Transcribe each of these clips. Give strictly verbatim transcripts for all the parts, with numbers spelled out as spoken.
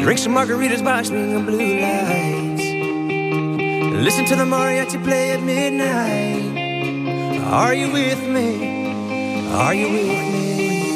Drink some margaritas by swinging blue lights. Listen to the mariachi play at midnight. Are you with me? Are you with me?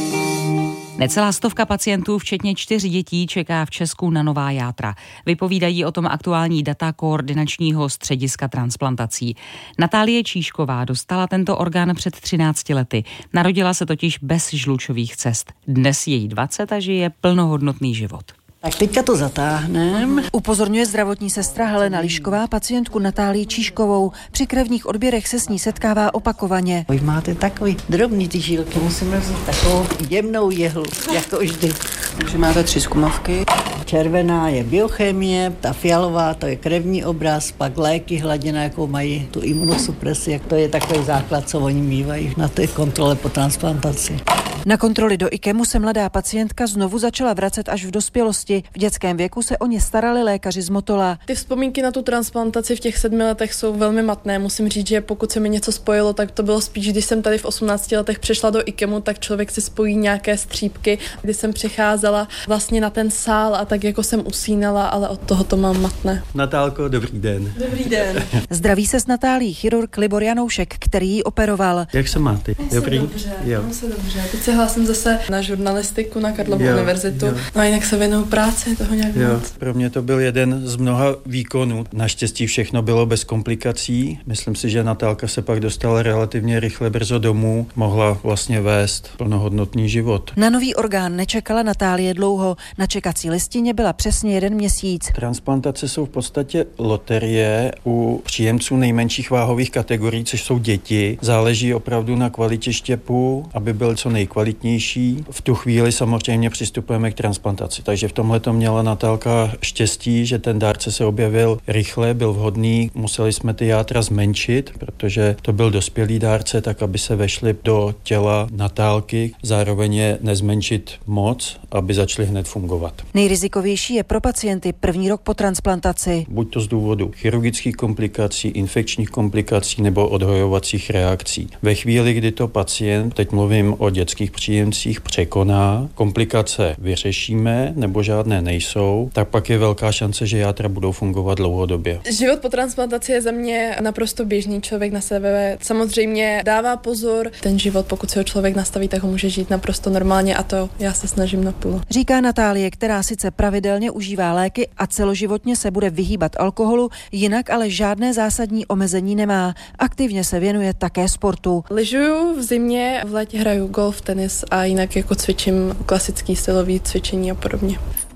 Necelá stovka pacientů, včetně čtyř dětí, čeká v Česku na nová játra. Vypovídají o tom aktuální data koordinačního střediska transplantací. Natálie Číšková dostala tento orgán před třinácti lety. Narodila se totiž bez žlučových cest. Dnes je jí dvacet a žije plnohodnotný život. Tak teďka to zatáhnem. Upozorňuje zdravotní sestra Helena Lišková pacientku Natálii Číškovou. Při krevních odběrech se s ní setkává opakovaně. Vy máte takový drobný ty žílky, musíme vzít takovou jemnou jehlu, jako vždy. Takže máte tři zkumavky. Červená je biochemie, ta fialová to je krevní obraz, pak léky, hladina, jakou mají tu imunosupresi, jak to je takový základ, co oni mývají na té kontrole po transplantaci. Na kontroly do IKEMu se mladá pacientka znovu začala vracet až v dospělosti. V dětském věku se o ně starali lékaři z Motola. Ty vzpomínky na tu transplantaci v těch sedmi letech jsou velmi matné. Musím říct, že pokud se mi něco spojilo, tak to bylo spíš, když jsem tady v osmnácti letech přišla do IKEMu, tak člověk si spojí nějaké střípky, kdy jsem přicházela vlastně na ten sál a tak jako jsem usínala, ale od toho to mám matné. Natálko, dobrý den. Dobrý den. Zdraví se s Natálií chirurg Libor Janoušek, který ji operoval. Jak se máte? Dobrý? Dobře, jo. se dobře. Teď se hlásím zase na žurnalistiku na Karlovu jo, univerzitu. Jo. No a jinak se věnuju práci, toho nějak jo. moc. Pro mě to byl jeden z mnoha výkonů. Naštěstí všechno bylo bez komplikací. Myslím si, že Natálka se pak dostala relativně rychle brzo domů. Mohla vlastně vést plnohodnotný život. Na nový orgán nečekala Natálie dlouho. Na čekací listině byla přesně jeden měsíc. Transplantace jsou v podstatě loterie u příjemců nejmenších váhových kategorií, což jsou děti. Záleží opravdu na kvalitě štěpu, aby byl co nejkvalitnější. V tu chvíli samozřejmě přistupujeme k transplantaci. Takže v tomhle to měla Natálka štěstí, že ten dárce se objevil rychle, byl vhodný. Museli jsme ty játra zmenšit, protože to byl dospělý dárce, tak aby se vešly do těla Natálky. Zároveň je nezmenšit moc, aby začaly hned fungovat. Nejrizikovější je pro pacienty první rok po transplantaci. Buď to z důvodu chirurgických komplikací, infekčních komplikací nebo odhojovacích reakcí. Ve chvíli, kdy to pacient, teď mluvím o dětských příjemcích, překoná, komplikace vyřešíme nebo žádné nejsou, tak pak je velká šance, že játra budou fungovat dlouhodobě. Život po transplantaci je za mě naprosto běžný, člověk na sebe samozřejmě dává pozor. Ten život, pokud se ho člověk nastaví, tak ho může žít naprosto normálně a to já se snažím naplno. Říká Natálie, která sice pravidelně užívá léky a celoživotně se bude vyhýbat alkoholu, jinak ale žádné zásadní omezení nemá. Aktivně se věnuje také sportu. Lyžuju v zimě, v létě hraju golf, tenis a jinak jako cvičím klasický silový cvičení a podobně.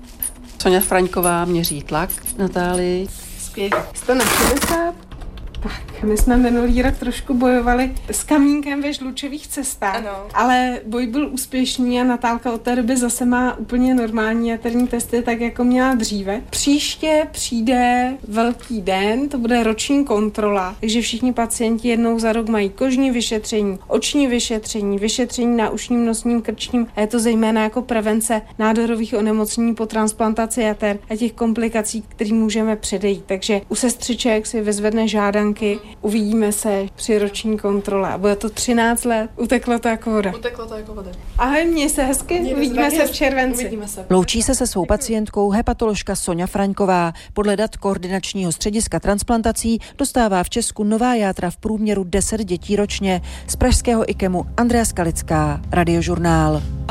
Soňa Fraňková měří tlak Natálii. Skvělý. sto na šedesát. Tak, my jsme minulý rok trošku bojovali s kamínkem ve žlučových cestách, ano. Ale boj byl úspěšný a Natálka od té doby zase má úplně normální jaterní testy, tak jako měla dříve. Příště přijde velký den, to bude roční kontrola, takže všichni pacienti jednou za rok mají kožní vyšetření, oční vyšetření, vyšetření na ušním, nosním, krčním a je to zejména jako prevence nádorových onemocnění po transplantaci jater a těch komplikací, kterým můžeme předejít. Takže u sestřiček si vyzvedne žádanky. Uvidíme se při roční kontrole a bude to třináct let. Uteklo to jako voda. Uteklo to jako voda. Ahoj, měj se hezky, měj uvidíme se v červenci. Uvidíme se. Loučí se se svou pacientkou hepatoložka Soňa Fraňková. Podle dat koordinačního střediska transplantací dostává v Česku nová játra v průměru deset dětí ročně. Z pražského IKEMu Andrea Skalická, Radiožurnál.